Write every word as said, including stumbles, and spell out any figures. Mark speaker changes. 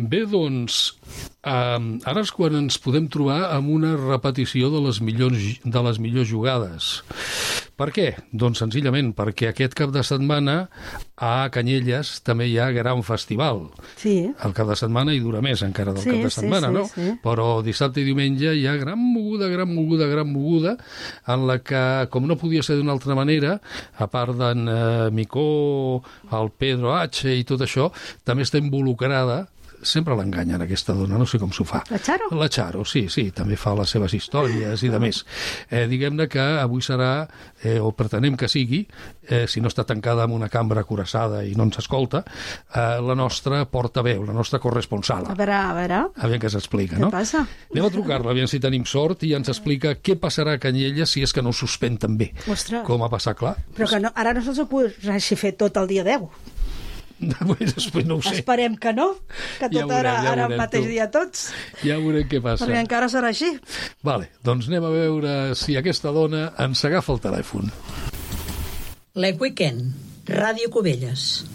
Speaker 1: Bé, doncs, eh, ara és quan ens podem trobar amb una repetició de les millors, de les millors jugades. Per què? Doncs senzillament perquè aquest cap de setmana a Canyelles també hi ha gran festival.
Speaker 2: Sí.
Speaker 1: El cap de setmana hi dura més encara del
Speaker 2: Sí,
Speaker 1: cap de
Speaker 2: sí,
Speaker 1: setmana,
Speaker 2: sí,
Speaker 1: no?
Speaker 2: sí.
Speaker 1: Però dissabte i diumenge hi ha gran moguda, gran moguda, gran moguda, en la que, com no podia ser d'una altra manera, a part d'en eh, Micó, el Pedro H i tot això, també està involucrada. Sempre l'enganyen, aquesta dona, no sé com s'ho fa.
Speaker 2: La Charo?
Speaker 1: La Charo, sí, sí, també fa les seves històries i de més. Eh, diguem-ne que avui serà, eh, o pretenem que sigui, eh, si no està tancada en una cambra acoraçada i no ens escolta, eh, la nostra portaveu, la nostra corresponsal.
Speaker 2: A veure, a veure.
Speaker 1: Aviam què s'explica,
Speaker 2: Què
Speaker 1: no?
Speaker 2: passa?
Speaker 1: Anem a trucar-la, aviam si tenim sort, i ens explica què passarà a Canyelles si és que no ho suspèn també.
Speaker 2: Ostres.
Speaker 1: Com ha passat, clar.
Speaker 2: Però que no, ara no se'ls ocorreixi fer tot el dia deu.
Speaker 1: Després no ho sé.
Speaker 2: Esperem que no, que tot
Speaker 1: Ja veurem,
Speaker 2: ara,
Speaker 1: ja
Speaker 2: ara
Speaker 1: veurem,
Speaker 2: mateix
Speaker 1: tu.
Speaker 2: dia tots,
Speaker 1: Ja veurem què passa.
Speaker 2: perquè encara serà així.
Speaker 1: Vale, doncs anem a veure si aquesta dona ens agafa el telèfon.
Speaker 3: Le Weekend, Ràdio Cubelles.